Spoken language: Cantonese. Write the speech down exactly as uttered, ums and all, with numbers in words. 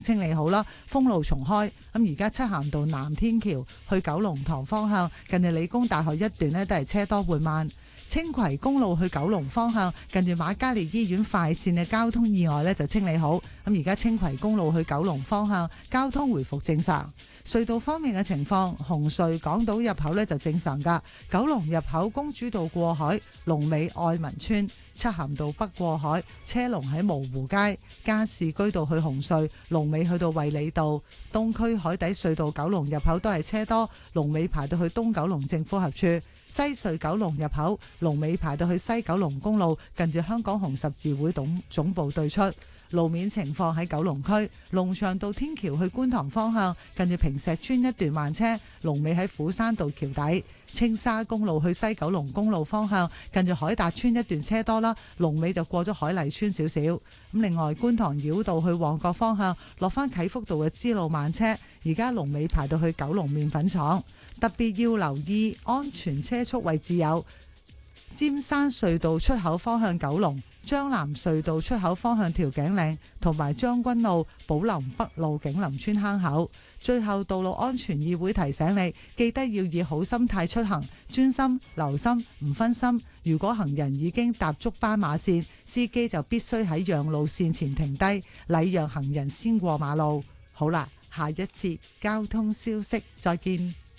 清理好啦，封路重開。咁而家漆咸道南天橋去九龍塘方向，近住理工大學一段呢，都係車多緩慢。青葵公路去九龍方向，近住瑪嘉烈醫院快線嘅交通意外呢就清理好。咁而家青葵公路去九龍方向交通回復正常。隧道方面嘅情況，紅隧港島入口呢就正常噶。九龍入口公主道過海，龍尾愛民村；漆咸道北過海，車龍喺蕪湖街；加士居道去紅隧，龍尾去到衛理道；東區海底隧道九龍入口都係車多，龍尾排到去東九龍政府合署；西隧九龍入口，龍尾排到去西九龍公路，近住香港紅十字會總總部對出。路面情況喺九龍區龍翔道天橋去觀塘方向，近住坪石邨一段慢車，龍尾喺虎山道橋底；青沙公路去西九龍公路方向，近住海達邨一段車多啦，龍尾就過咗海麗邨少少。咁另外觀塘繞道去旺角方向，落翻啟福道嘅支路慢車，而家龍尾排到去九龍麵粉廠。特別要留意安全車速位置有尖山隧道出口方向九龍、將藍隧道出口方向調景嶺，同埋將軍澳寶林北路景林村坑口。最後，道路安全議會提醒你，記得要以好心態出行，專心留心，唔分心。如果行人已經踏足斑馬線，司機就必須喺讓路線前停低，禮讓行人先過馬路。好啦，下一節交通消息，再見。